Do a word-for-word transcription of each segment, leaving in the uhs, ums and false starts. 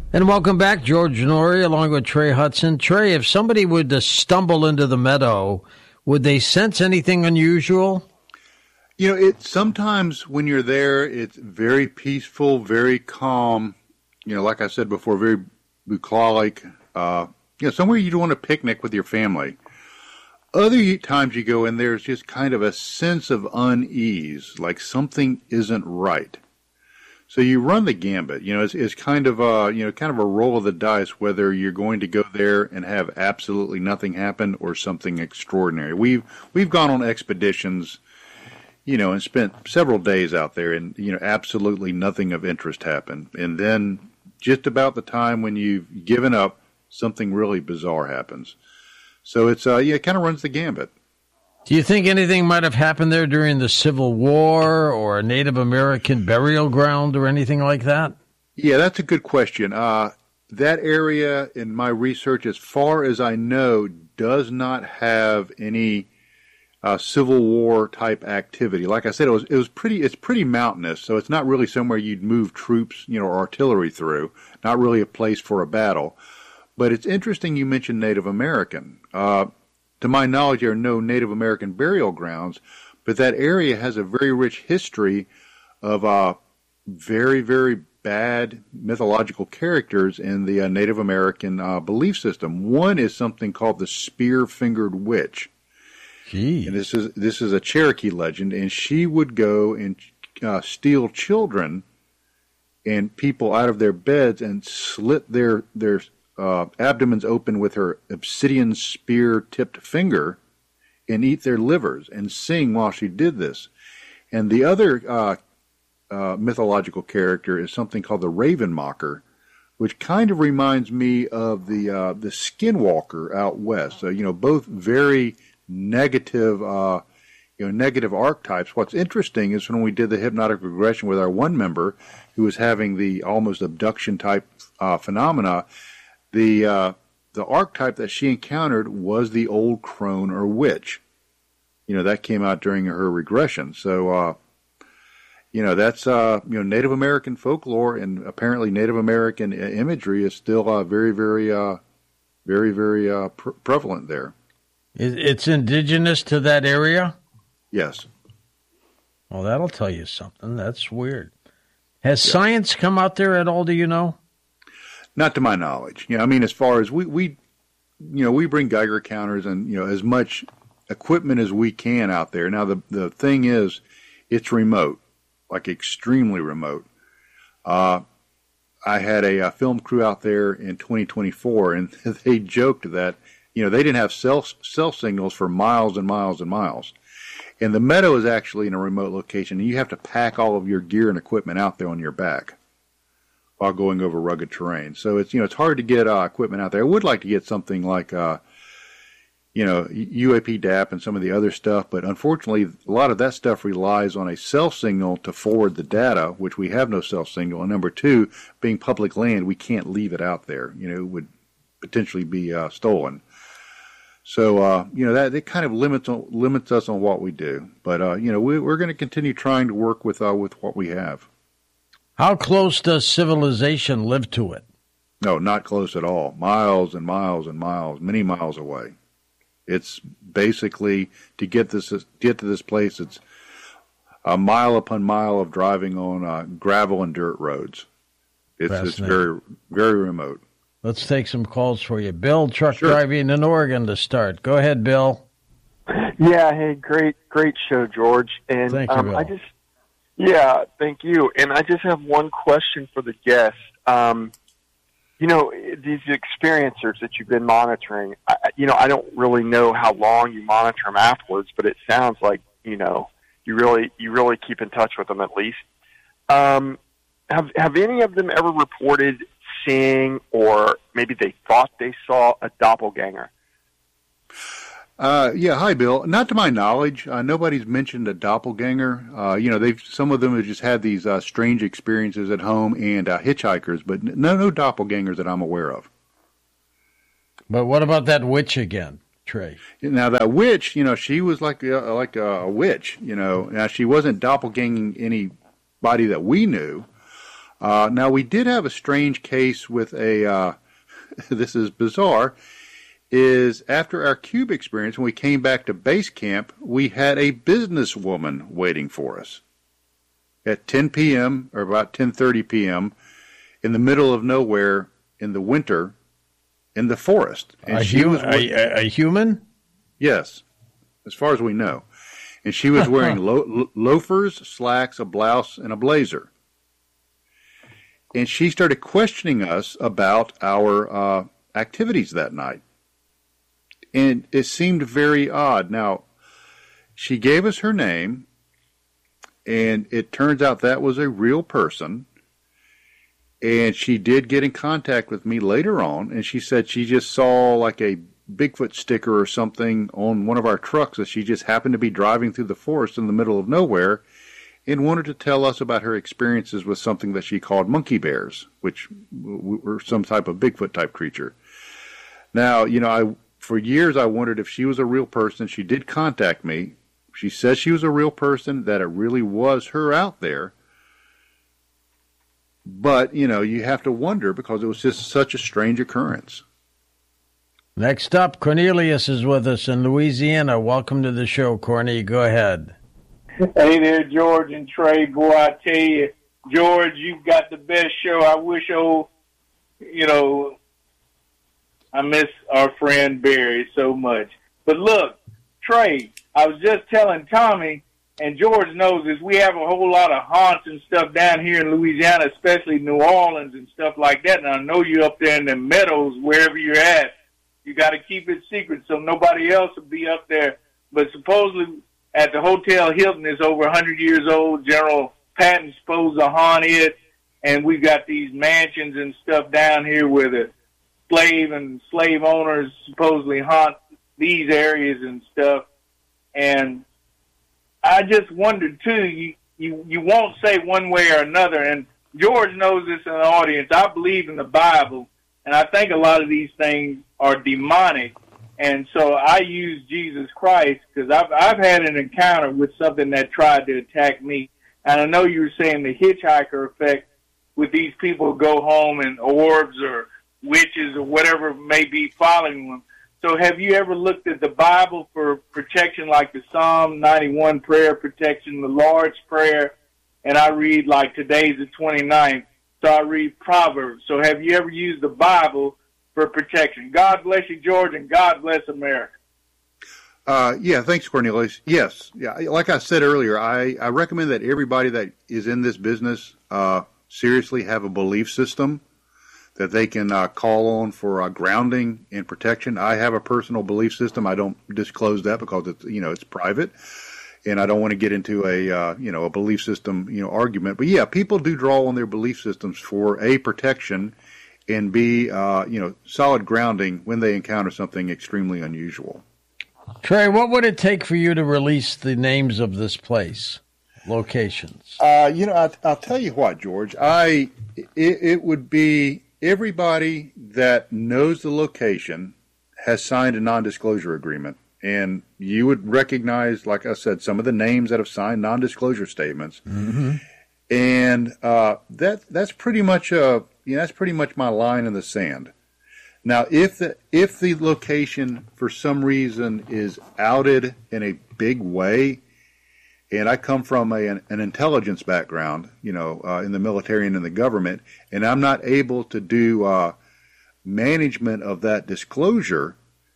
And welcome back, George Noory, along with Trey Hudson. Trey, if somebody would to stumble into the meadow, would they sense anything unusual? You know, it sometimes when you're there, it's very peaceful, very calm. You know, like I said before, very bucolic. Uh, you know, somewhere you'd want to picnic with your family. Other times you go in, there's just kind of a sense of unease, like something isn't right. So you run the gambit. You know, it's, it's kind of a, you know, kind of a roll of the dice whether you're going to go there and have absolutely nothing happen or something extraordinary. We've we've gone on expeditions, you know, and spent several days out there, and you know, absolutely nothing of interest happened. And then just about the time when you've given up, something really bizarre happens. So it's uh, yeah, it kind of runs the gambit. Do you think anything might have happened there during the Civil War or a Native American burial ground or anything like that? Yeah, that's a good question. Uh, that area, in my research, as far as I know, does not have any uh, Civil War type activity. Like I said, it was it was pretty it's pretty mountainous, so it's not really somewhere you'd move troops, you know, or artillery through. Not really a place for a battle. But it's interesting you mentioned Native American. Uh, To my knowledge, there are no Native American burial grounds, but that area has a very rich history of uh, very, very bad mythological characters in the uh, Native American uh, belief system. One is something called the Spear-Fingered Witch. Gee. And this is this is a Cherokee legend, and she would go and uh, steal children and people out of their beds and slit their their Uh, abdomens open with her obsidian spear-tipped finger and eat their livers and sing while she did this. And the other uh, uh, mythological character is something called the Raven Mocker, which kind of reminds me of the uh, the Skinwalker out west. So, you know, both very negative, uh, you know, negative archetypes. What's interesting is when we did the hypnotic regression with our one member who was having the almost abduction-type uh, phenomena, The uh, the archetype that she encountered was the old crone or witch. You know, that came out during her regression. So, uh, you know, that's, uh, you know, Native American folklore, and apparently Native American imagery is still uh, very, very, uh, very, very uh, pr- prevalent there. It's indigenous to that area? Yes. Well, that'll tell you something. That's weird. Has yeah. science come out there at all, do you know? Not to my knowledge. You know, I mean, as far as we, we, you know, we bring Geiger counters and, you know, as much equipment as we can out there. Now, the the thing is, it's remote, like extremely remote. Uh, I had a, a film crew out there in twenty twenty-four, and they joked that, you know, they didn't have cell, cell signals for miles and miles and miles. And the meadow is actually in a remote location, and you have to pack all of your gear and equipment out there on your back while going over rugged terrain. So it's, you know, it's hard to get uh, equipment out there. I would like to get something like, uh, you know, U A P D A P and some of the other stuff, but unfortunately, a lot of that stuff relies on a cell signal to forward the data, which we have no cell signal. And number two, being public land, we can't leave it out there. You know, it would potentially be uh, stolen. So, uh, you know, that it kind of limits limits us on what we do. But, uh, you know, we, we're going to continue trying to work with uh, with what we have. How close does civilization live to it? No, not close at all. Miles and miles and miles, many miles away. It's basically, to get this get to this place, it's a mile upon mile of driving on uh, gravel and dirt roads. It's, it's very, very remote. Let's take some calls for you. Bill, truck Sure. driving in Oregon to start. Go ahead, Bill. Yeah, hey, great, great show, George. And Thank you, um, Bill. I just, yeah, thank you. And I just have one question for the guest. Um, you know, these experiencers that you've been monitoring, I, you know, I don't really know how long you monitor them afterwards, but it sounds like, you know, you really, you really keep in touch with them at least. Um, have, have any of them ever reported seeing, or maybe they thought they saw, a doppelganger? Uh, yeah, hi, Bill. Not to my knowledge, uh, nobody's mentioned a doppelganger. Uh, you know, they've some of them have just had these uh, strange experiences at home and uh, hitchhikers, but no, no doppelgangers that I'm aware of. But what about that witch again, Trey? Now that witch, you know, she was like a, like a witch. You know, now she wasn't doppelganging anybody that we knew. Uh, now, we did have a strange case with a, uh, this is bizarre, is after our cube experience, when we came back to base camp, we had a businesswoman waiting for us at ten p.m. or about ten thirty p.m. in the middle of nowhere in the winter in the forest. And a, she hum- was a, a human? Yes, as far as we know. And she was wearing lo- loafers, slacks, a blouse, and a blazer. And she started questioning us about our uh, activities that night. And it seemed very odd. Now, she gave us her name, and it turns out that was a real person. And she did get in contact with me later on, and she said she just saw like a Bigfoot sticker or something on one of our trucks that she just happened to be driving through the forest in the middle of nowhere and wanted to tell us about her experiences with something that she called monkey bears, which were some type of Bigfoot type creature. Now, you know, I for years I wondered if she was a real person. She did contact me. She says she was a real person, that it really was her out there. But, you know, you have to wonder because it was just such a strange occurrence. Next up, Cornelius is with us in Louisiana. Welcome to the show, Corny. Go ahead. Hey there, George and Trey. Boy, I tell you, George, you've got the best show. I wish, oh, you know, I miss our friend Barry so much. But look, Trey, I was just telling Tommy, and George knows this, we have a whole lot of haunts and stuff down here in Louisiana, especially New Orleans and stuff like that. And I know you're up there in the meadows, wherever you're at. You got to keep it secret so nobody else will be up there. But supposedly at the Hotel Hilton is over one hundred years old. General Patton's supposed to haunt it. And we've got these mansions and stuff down here where the slave and slave owners supposedly haunt these areas and stuff. And I just wondered, too, you, you, you won't say one way or another. And George knows this in the audience. I believe in the Bible. And I think a lot of these things are demonic. And so I use Jesus Christ because I've, I've had an encounter with something that tried to attack me. And I know you were saying the hitchhiker effect with these people who go home and orbs or witches or whatever may be following them. So have you ever looked at the Bible for protection like the Psalm ninety-one prayer protection, the Lord's Prayer? And I read like today's the twenty-ninth. So I read Proverbs. So have you ever used the Bible for protection? God bless you, George, and God bless America. Uh, yeah, thanks, Cornelius. Yes, yeah. Like I said earlier, I, I recommend that everybody that is in this business uh, seriously have a belief system that they can uh, call on for uh, grounding and protection. I have a personal belief system. I don't disclose that because it's you know it's private. And I don't want to get into a uh, you know a belief system you know argument, but yeah, people do draw on their belief systems for a protection and b uh, you know solid grounding when they encounter something extremely unusual. Trey, what would it take for you to release the names of this place, locations? Uh, you know, I, I'll tell you what, George. I it, it would be everybody that knows the location has signed a non-disclosure agreement. And you would recognize, like I said, some of the names that have signed non-disclosure statements, mm-hmm. and uh, that that's pretty much a you know, that's pretty much my line in the sand. Now, if the if the location for some reason is outed in a big way, and I come from a, an, an intelligence background, you know, uh, in the military and in the government, and I'm not able to do uh, management of that disclosure,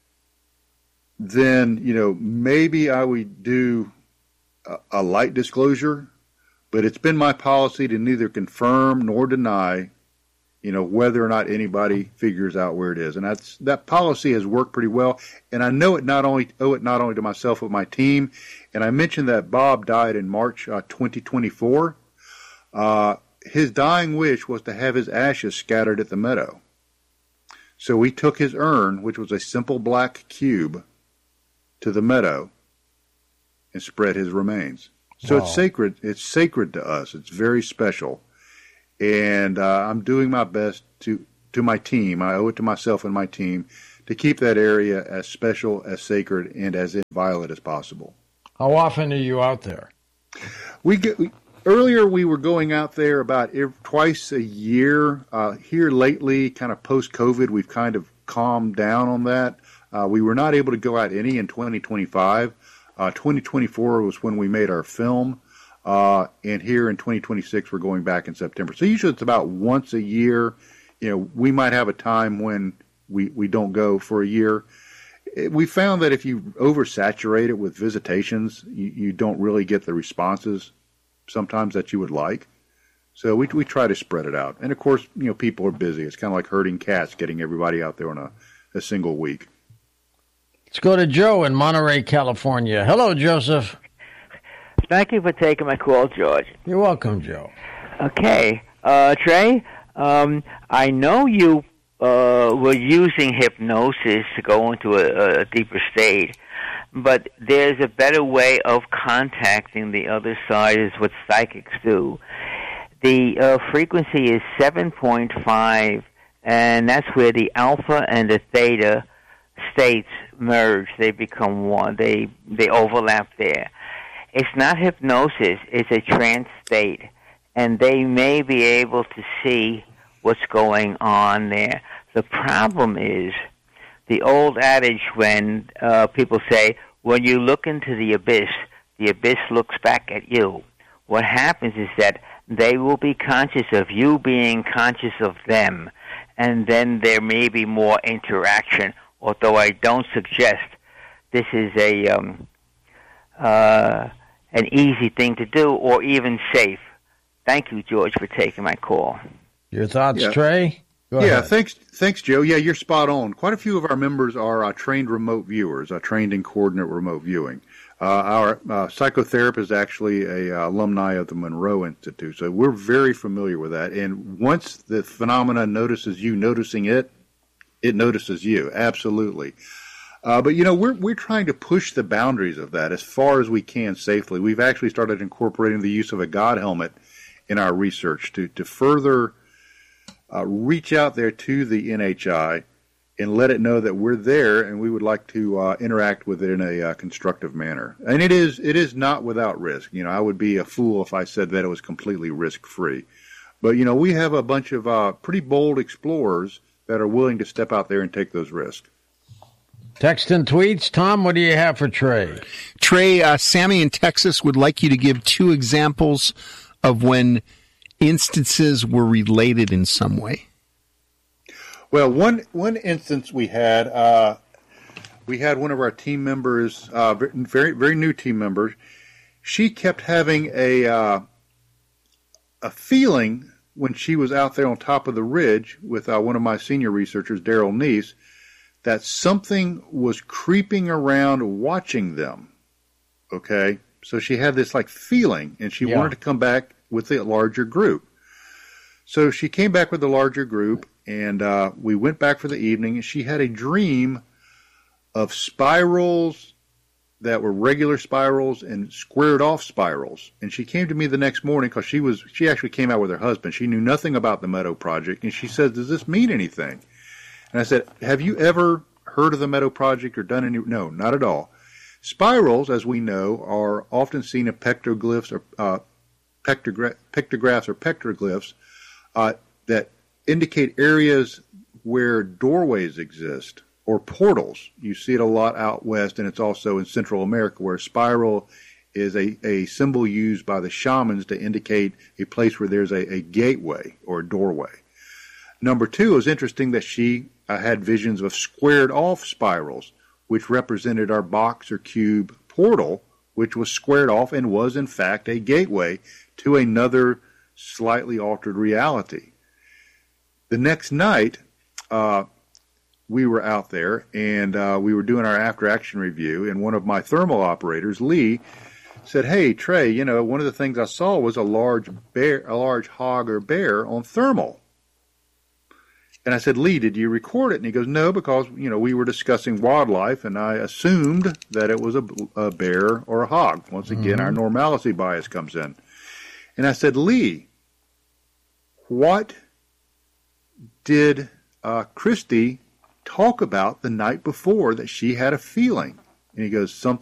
then, you know, maybe I would do a, a light disclosure, but it's been my policy to neither confirm nor deny, you know, whether or not anybody figures out where it is. And that's, that policy has worked pretty well. And I know it not only, owe it not only to myself, but my team. And I mentioned that Bob died in March uh, twenty twenty-four. Uh, his dying wish was to have his ashes scattered at the meadow. So we took his urn, which was a simple black cube, to the meadow and spread his remains. So wow. it's sacred. It's sacred to us. It's very special. And uh, I'm doing my best to, to my team. I owe it to myself and my team to keep that area as special, as sacred, and as inviolate as possible. How often are you out there? We get, we, earlier we were going out there about every, twice a year. Uh, here lately, kind of post-COVID, we've kind of calmed down on that. Uh, we were not able to go out any in twenty twenty-five. Uh, twenty twenty-four was when we made our film. Uh, and here in twenty twenty-six, we're going back in September. So usually it's about once a year. You know, we might have a time when we, we don't go for a year. We found that if you oversaturate it with visitations, you, you don't really get the responses sometimes that you would like. So we we try to spread it out. And of course, you know, people are busy. It's kind of like herding cats, getting everybody out there on a, a single week. Let's go to Joe in Monterey, California. Hello, Joseph. Thank you for taking my call, George. You're welcome, Joe. Okay. Uh, Trey, um, I know you uh, were using hypnosis to go into a, a deeper state, but there's a better way of contacting the other side, is what psychics do. The uh, frequency is seven point five, and that's where the alpha and the theta states merge. They become one. They they overlap there. It's not hypnosis. It's a trance state, and they may be able to see what's going on there. The problem is the old adage when uh, people say, when you look into the abyss, the abyss looks back at you. What happens is that they will be conscious of you being conscious of them, and then there may be more interaction, although I don't suggest this is a um, uh, an easy thing to do or even safe. Thank you, George, for taking my call. Your thoughts, yeah. Trey? Go yeah, ahead. thanks, thanks, Joe. Yeah, you're spot on. Quite a few of our members are uh, trained remote viewers, uh, trained in coordinate remote viewing. Uh, our uh, psychotherapist is actually a uh, alumni of the Monroe Institute, so we're very familiar with that. And once the phenomena notices you noticing it, it notices you. Absolutely. Uh, but you know, we're we're trying to push the boundaries of that as far as we can safely. We've actually started incorporating the use of a God helmet in our research to to further uh, reach out there to the N H I and let it know that we're there and we would like to uh, interact with it in a uh, constructive manner. And it is it is not without risk. You know, I would be a fool if I said that it was completely risk-free. But, you know, we have a bunch of uh, pretty bold explorers that are willing to step out there and take those risks. Text and tweets. Tom, what do you have for Trey? Trey, uh, Sammy in Texas would like you to give two examples of when instances were related in some way. Well, one one instance we had, uh, we had one of our team members, uh, very very new team members. She kept having a uh, a feeling when she was out there on top of the ridge with uh, one of my senior researchers, Daryl Neese, that something was creeping around watching them. Okay, so she had this like feeling, and she yeah. wanted to come back with a larger group. So she came back with a larger group. And uh, we went back for the evening, and she had a dream of spirals that were regular spirals and squared off spirals. And she came to me the next morning because she was she actually came out with her husband. She knew nothing about the Meadow Project, and she said, "Does this mean anything?" And I said, "Have you ever heard of the Meadow Project or done any?" No, not at all. Spirals, as we know, are often seen in pectoglyphs or uh, pictogra- pictographs or petroglyphs uh, that indicate areas where doorways exist or portals. You see it a lot out west, and it's also in Central America, where a spiral is a, a symbol used by the shamans to indicate a place where there's a, a gateway or a doorway. Number two, it was interesting that she uh, had visions of squared off spirals, which represented our box or cube portal, which was squared off and was in fact a gateway to another slightly altered reality. The next night, uh, we were out there, and uh, we were doing our after-action review, and one of my thermal operators, Lee, said, "Hey, Trey, you know, one of the things I saw was a large bear, a large hog or bear on thermal." And I said, "Lee, did you record it?" And he goes, "No, because, you know, we were discussing wildlife, and I assumed that it was a, a bear or a hog." Once again, mm-hmm. our normalcy bias comes in. And I said, "Lee, what did uh, Christy talk about the night before that she had a feeling?" And he goes, Some,